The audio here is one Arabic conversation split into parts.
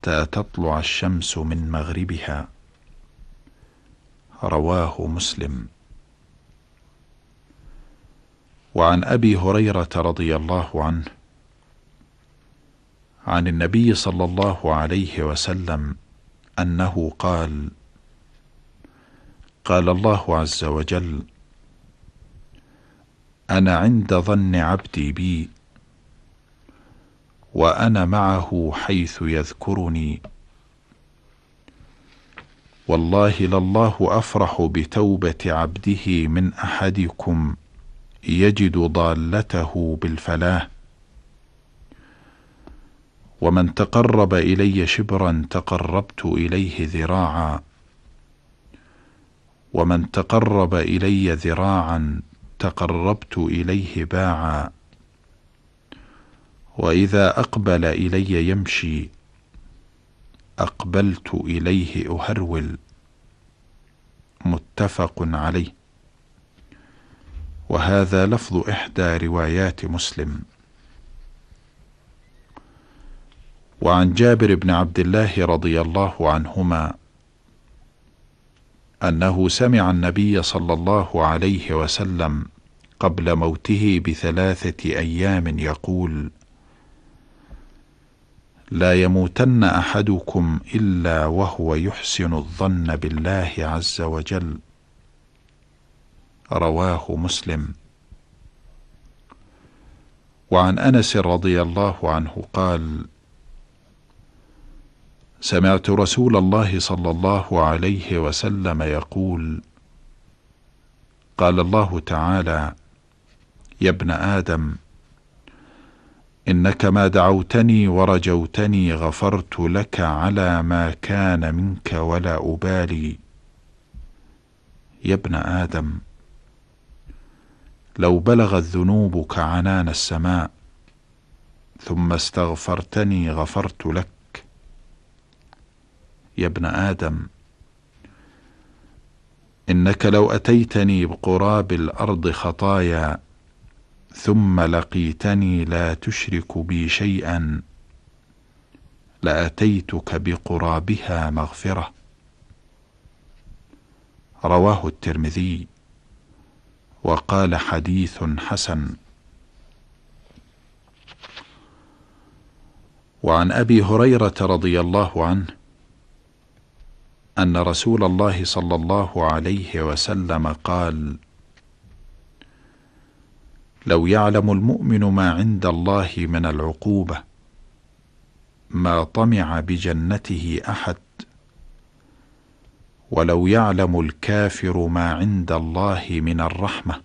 حتى تطلع الشمس من مغربها. رواه مسلم. وعن أبي هريرة رضي الله عنه عن النبي صلى الله عليه وسلم أنه قال: قال الله عز وجل: أنا عند ظن عبدي بي، وأنا معه حيث يذكرني. والله لله أفرح بتوبة عبده من أحدكم يجد ضالته بالفلاح. ومن تقرب إلي شبرا تقربت إليه ذراعا، ومن تقرب إلي ذراعا تقربت إليه باعا. وإذا أقبل إلي يمشي أقبلت إليه أهرول. متفق عليه. وهذا لفظ إحدى روايات مسلم. وعن جابر بن عبد الله رضي الله عنهما أنه سمع النبي صلى الله عليه وسلم قبل موته ب3 أيام يقول: لا يموتن أحدكم إلا وهو يحسن الظن بالله عز وجل. رواه مسلم. وعن أنس رضي الله عنه قال: سمعت رسول الله صلى الله عليه وسلم يقول: قال الله تعالى: يا ابن آدم، إنك ما دعوتني ورجوتني غفرت لك على ما كان منك ولا أبالي. يا ابن آدم، لو بلغت ذنوبك عنان السماء ثم استغفرتني غفرت لك. يا ابن آدم، إنك لو أتيتني بقراب الأرض خطايا ثم لقيتني لا تشرك بي شيئا لأتيتك بقرابها مغفرة. رواه الترمذي وقال: حديث حسن. وعن أبي هريرة رضي الله عنه أن رسول الله صلى الله عليه وسلم قال: لو يعلم المؤمن ما عند الله من العقوبة ما طمع بجنته أحد، ولو يعلم الكافر ما عند الله من الرحمة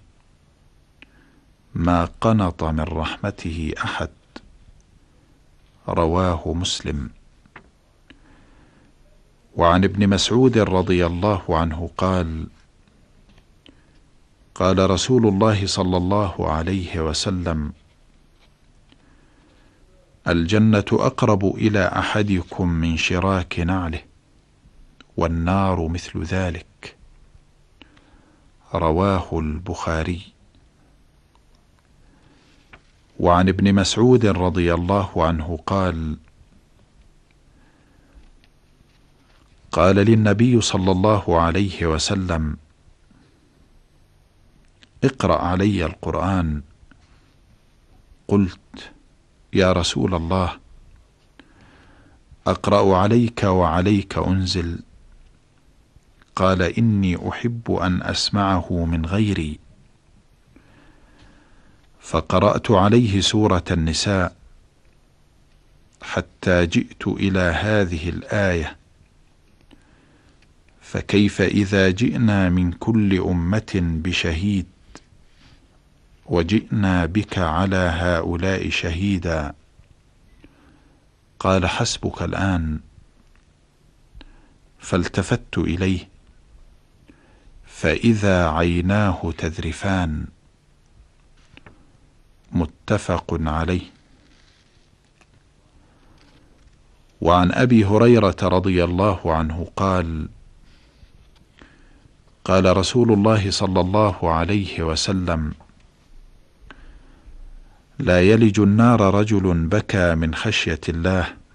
ما قنط من رحمته أحد. رواه مسلم. وعن ابن مسعود رضي الله عنه قال: قال رسول الله صلى الله عليه وسلم: الجنة أقرب إلى أحدكم من شراك نعله، والنار مثل ذلك. رواه البخاري. وعن ابن مسعود رضي الله عنه قال: قال للنبي صلى الله عليه وسلم: اقرأ علي القرآن. قلت: يا رسول الله، أقرأ عليك وعليك أنزل؟ قال: إني أحب أن أسمعه من غيري. فقرأت عليه سورة النساء حتى جئت إلى هذه الآية: فكيف إذا جئنا من كل أمة بشهيد وجئنا بك على هؤلاء شهيدا. قال: حسبك الآن. فالتفت إليه فإذا عيناه تذرفان. متفق عليه. وعن أبي هريرة رضي الله عنه قال: قال رسول الله صلى الله عليه وسلم: لا يلج النار رجل بكى من خشية الله